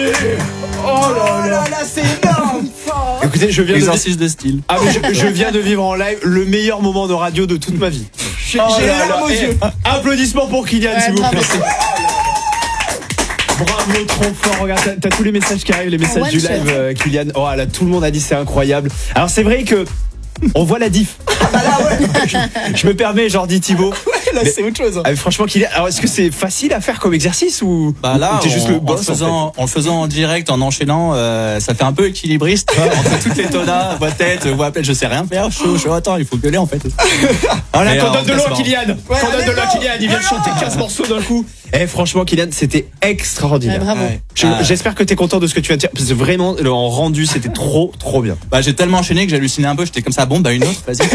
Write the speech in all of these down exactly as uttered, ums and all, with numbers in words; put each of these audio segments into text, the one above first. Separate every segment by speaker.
Speaker 1: Oh là là, là c'est énorme.
Speaker 2: Écoutez, je viens
Speaker 3: Exercice
Speaker 2: de...
Speaker 3: de style.
Speaker 2: Ah, mais je, je viens de vivre en live le meilleur moment de radio de toute ma vie. J'ai
Speaker 1: Oh
Speaker 2: j'ai
Speaker 1: là
Speaker 2: les
Speaker 1: là,
Speaker 2: larmes aux
Speaker 1: et-
Speaker 2: yeux. Applaudissements pour Kylian,
Speaker 4: Ouais,
Speaker 2: s'il vous
Speaker 4: bravo.
Speaker 2: plaît. Bravo, trop fort. Regarde, t'as, t'as tous les messages qui arrivent, les messages
Speaker 4: one
Speaker 2: du
Speaker 4: shot.
Speaker 2: live, euh, Kylian. Oh là, tout le monde a dit c'est incroyable. Alors c'est vrai que on voit la diff. je, je me permets, genre dit Thibaut.
Speaker 1: Là
Speaker 2: Mais-
Speaker 1: c'est autre chose.
Speaker 2: Ah, mais franchement, Kylian, alors est-ce que c'est facile à faire comme exercice ou
Speaker 3: Bah là,
Speaker 2: ou t'es juste
Speaker 3: en,
Speaker 2: le
Speaker 3: en
Speaker 2: boss
Speaker 3: le faisant, en le faisant en direct, en enchaînant, euh, ça fait un peu équilibriste. tu vois, entre toutes les tonas, voix tête, voix appel, je sais rien faire. Chaud, chaud, attends, il faut gueuler en fait.
Speaker 2: Oh là,
Speaker 3: Et,
Speaker 2: qu'on
Speaker 3: euh,
Speaker 2: donne de
Speaker 3: en
Speaker 2: l'eau à
Speaker 3: classement.
Speaker 2: Kylian.
Speaker 1: Ouais,
Speaker 2: Qu'on donne de l'eau à
Speaker 1: allez,
Speaker 2: Kylian. Il vient de chanter quinze morceaux d'un coup. Eh, franchement, Kylian, c'était extraordinaire.
Speaker 4: Ouais, bravo.
Speaker 3: Ouais.
Speaker 2: Je-
Speaker 3: Ah.
Speaker 2: J'espère que t'es content de ce que tu viens de dire. Parce que vraiment, le en rendu, c'était trop, trop bien.
Speaker 3: Bah, j'ai tellement enchaîné que j'hallucinais un peu. J'étais comme ça, bon, bah une autre, vas-y.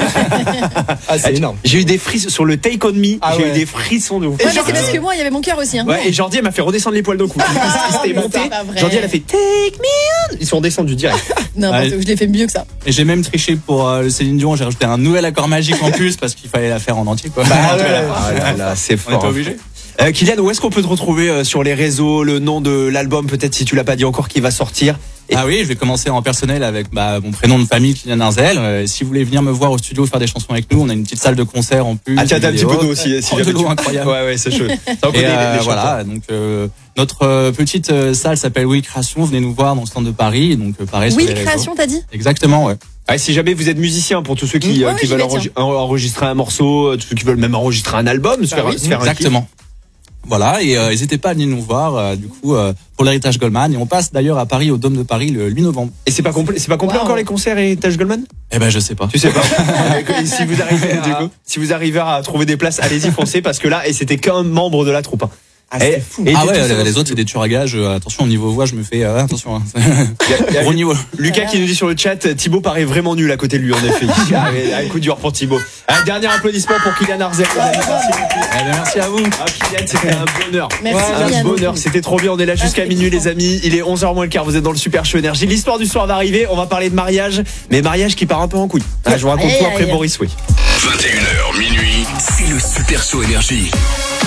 Speaker 1: Ah c'est énorme.
Speaker 2: J'ai eu des frissons sur le Take On Me.
Speaker 1: Ah
Speaker 2: j'ai
Speaker 1: ouais.
Speaker 2: eu des frissons de ouf.
Speaker 4: Ouais, mais
Speaker 1: genre-
Speaker 4: c'est parce que moi, il y avait mon cœur aussi. Hein.
Speaker 2: Ouais, et Jordi, elle m'a fait redescendre les poils d'un coup. Il s'était
Speaker 4: mais
Speaker 2: monté.
Speaker 4: c'est pas vrai.
Speaker 2: Jordi, elle a fait Take Me On. Ils sont descendus direct.
Speaker 4: N'importe
Speaker 3: Ouais.
Speaker 4: où, je l'ai fait mieux que ça.
Speaker 3: Et j'ai même triché pour euh, le Céline Dion. J'ai rajouté un nouvel accord magique en plus parce qu'il fallait la faire en entier, quoi.
Speaker 2: Ah là là, c'est
Speaker 3: On était
Speaker 2: fort.
Speaker 3: obligé.
Speaker 2: Euh, Kylian, où est-ce qu'on peut te retrouver euh, sur les réseaux, le nom de l'album, peut-être si tu l'as pas dit encore, qui va sortir? Et-
Speaker 3: Ah oui, je vais commencer en personnel avec bah, mon prénom de famille, Kylian Arzel. Euh, si vous voulez venir me voir au studio faire des chansons avec nous, on a une petite salle de concert en plus.
Speaker 2: Ah tiens, t'as un petit
Speaker 3: vidéo.
Speaker 2: peu d'eau aussi, si
Speaker 3: Oh, de
Speaker 2: jamais
Speaker 3: l'eau
Speaker 2: tu-
Speaker 3: incroyable.
Speaker 2: Ouais, ouais, c'est chaud. Ça, on
Speaker 3: Et
Speaker 2: connaît les-
Speaker 3: euh,
Speaker 2: les chanteurs.
Speaker 3: voilà, donc euh, notre euh, petite euh, salle s'appelle Oui Création. Venez nous voir dans le stand de Paris. Donc euh, pareil
Speaker 4: Oui,
Speaker 3: sur les réseaux.
Speaker 4: création, t'as dit
Speaker 3: Exactement, ouais.
Speaker 2: Ah, si jamais vous êtes musicien, pour tous ceux qui,
Speaker 4: Mmh,
Speaker 2: euh,
Speaker 4: ouais,
Speaker 2: qui
Speaker 4: j'y
Speaker 2: veulent
Speaker 4: vais,
Speaker 2: enregistrer, enregistrer un morceau, euh, tous ceux qui veulent même enregistrer un album, se
Speaker 4: Bah
Speaker 2: faire,
Speaker 4: oui.
Speaker 2: se faire un kiff.
Speaker 3: Exactement. Voilà, et euh, n'hésitez pas à venir nous voir euh, du coup euh, pour l'héritage Goldman. Et on passe d'ailleurs à Paris au Dôme de Paris le huit novembre.
Speaker 2: Et c'est pas complet, c'est pas complet
Speaker 4: Wow.
Speaker 2: encore les concerts et Taj Goldman?
Speaker 3: Eh ben je sais pas.
Speaker 2: Tu sais pas. Et si vous arrivez à, si vous arrivez à trouver des places, allez-y, foncez, parce que là, et c'était qu'un membre de la troupe, hein.
Speaker 1: Ah
Speaker 2: Et-
Speaker 1: c'est fou.
Speaker 2: et
Speaker 3: Ah
Speaker 2: il était
Speaker 3: ouais,
Speaker 2: tout seul
Speaker 3: les
Speaker 2: dans
Speaker 3: autres c'est des tueurs à gages. Euh, attention au niveau voix, je me fais euh, attention. Hein.
Speaker 2: Il y a- il y a
Speaker 3: Gros niveau.
Speaker 2: Lucas qui nous dit sur le chat, Thibaut paraît vraiment nul à côté de lui, en effet. Ah, mais, un coup dur pour Thibaut. Un dernier applaudissement pour Kylian Arzel. les amis. Merci beaucoup.
Speaker 3: Eh ben, merci à vous.
Speaker 2: Ah, Kylian, c'était un bonheur.
Speaker 4: Merci,
Speaker 2: un
Speaker 4: Kylian.
Speaker 2: bonheur, c'était trop bien. On est là jusqu'à
Speaker 4: Ah,
Speaker 2: minuit,
Speaker 4: c'est
Speaker 2: les amis. Il est onze heures moins le quart. Vous êtes dans le Super Show Énergie. L'histoire du soir va arriver. On va parler de mariage, mais mariage qui part un peu en couille. Ah, je vous raconte
Speaker 4: Aïe,
Speaker 2: tout
Speaker 4: aïe,
Speaker 2: après
Speaker 4: aïe.
Speaker 2: Boris, oui.
Speaker 5: vingt et une heures minuit, c'est le Super Show Énergie.